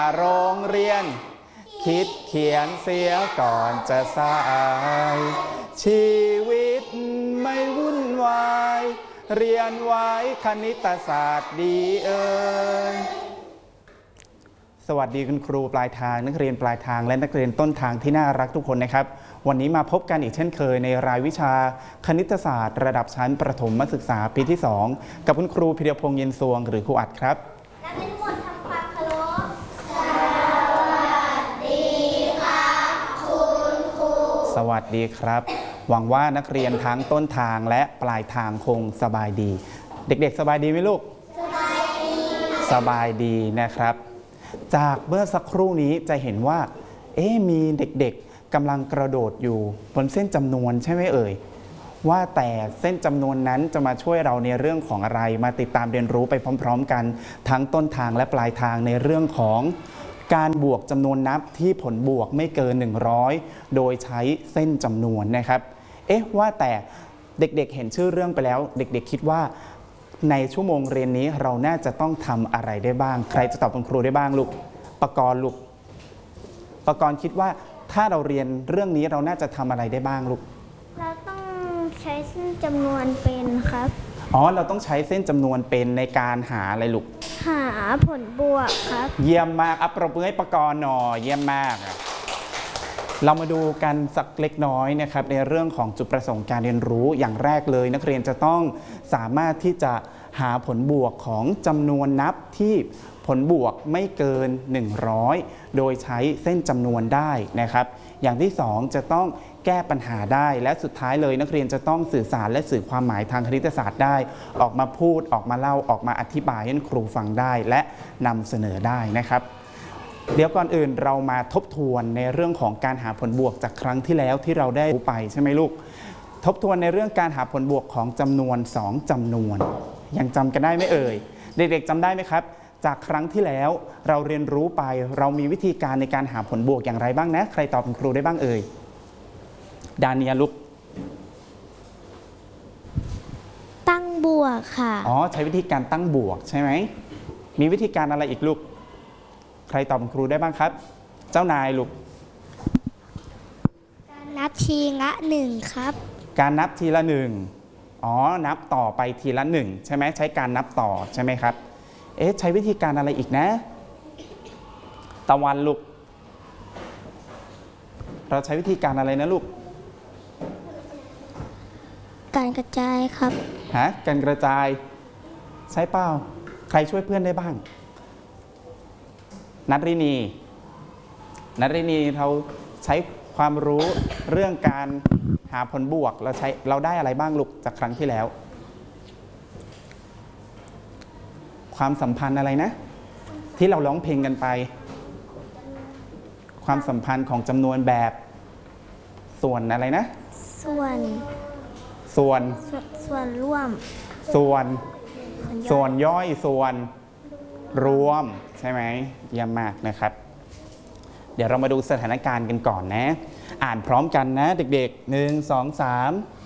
โรงเรียนคิดเขียนเสียก่อนจะสายชีวิตไม่วุ่นวายเรียนไว้คณิตศาสตร์ดีเอ่ยสวัสดีคุณครูปลายทางนักเรียนปลายทางและนักเรียนต้นทางที่น่ารักทุกคนนะครับวันนี้มาพบกันอีกเช่นเคยในรายวิชาคณิตศาสตร์ระดับชั้นประถมศึกษาปีที่2กับคุณครูพิรพงษ์เย็นสวงหรือครูอัดครับนักเรียนทุกคนทำความเคารพสวัสดีครับคุณครูสวัสดีครับหวังว่านักเรียนทั้งต้นทางและปลายทางคงสบายดีเด็กๆสบายดีไหมลูกสบายดีสบายดีนะครับจากเมื่อสักครู่นี้จะเห็นว่ามีเด็กๆกำลังกระโดดอยู่บนเส้นจำนวนใช่ไหมเอ่ยว่าแต่เส้นจำนวนนั้นจะมาช่วยเราในเรื่องของอะไรมาติดตามเรียนรู้ไปพร้อมๆกันทั้งต้นทางและปลายทางในเรื่องของการบวกจำนวนนับที่ผลบวกไม่เกิน100โดยใช้เส้นจำนวนนะครับว่าแต่เด็กๆเห็นชื่อเรื่องไปแล้วเด็กๆคิดว่าในชั่วโมงเรียนนี้เราน่าจะต้องทำอะไรได้บ้างใครจะตอบคุณครูได้บ้างลูกปกรณ์ลูกปกรณ์คิดว่าถ้าเราเรียนเรื่องนี้เราน่าจะทำอะไรได้บ้างลูกเราต้องใช้เส้นจำนวนเป็นครับเราต้องใช้เส้นจำนวนเป็นในการหาอะไรลูกหาผลบวกครับเยี่ยมมากปรบมือให้ปกรณ์หน่อยเยี่ยมมากเรามาดูกันสักเล็กน้อยนะครับในเรื่องของจุดประสงค์การเรียนรู้อย่างแรกเลยนักเรียนจะต้องสามารถที่จะหาผลบวกของจำนวนนับที่ผลบวกไม่เกิน100โดยใช้เส้นจำนวนได้นะครับอย่างที่2จะต้องแก้ปัญหาได้และสุดท้ายเลยนักเรียนจะต้องสื่อสารและสื่อความหมายทางคณิตศาสตร์ได้ออกมาพูดออกมาเล่าออกมาอธิบายให้ครูฟังได้และนำเสนอได้นะครับเดี๋ยวก่อนอื่นเรามาทบทวนในเรื่องของการหาผลบวกจากครั้งที่แล้วที่เราได้รู้ไปใช่ไหมลูกทบทวนในเรื่องการหาผลบวกของจำนวน2จำนวนยังจำกันได้ไหมเอ่ยเด็กๆจำได้ไหมครับจากครั้งที่แล้วเราเรียนรู้ไปเรามีวิธีการในการหาผลบวกอย่างไรบ้างนะใครตอบคุณครูได้บ้างเอ่ยดาเนียลูกตั้งบวกค่ะใช้วิธีการตั้งบวกใช่ไหมมีวิธีการอะไรอีกลูกใครตอบคุณครูได้บ้างครับเจ้านายลูกการนับทีละ1ครับการนับทีละ1นับต่อไปทีละ1ใช่ไหมใช้การนับต่อใช่ไหมครับใช้วิธีการอะไรอีกนะตะวันลูกเราใช้วิธีการอะไรนะลูกการกระจายครับการกระจายใช่เปล่าใครช่วยเพื่อนได้บ้างนัทรินีเราใช้ความรู้เรื่องการหาผลบวกเราได้อะไรบ้างลูกจากครั้งที่แล้วความสัมพันธ์อะไรนะที่เราร้องเพลงกันไปความสัมพันธ์ของจำนวนแบบส่วนอะไรนะส่วนร่วมส่วนย่อยส่วนรวมใช่ไหมเยี่ยมมากนะครับเดี๋ยวเรามาดูสถานการณ์กันก่อนนะอ่านพร้อมกันนะเด็กๆ1 2 3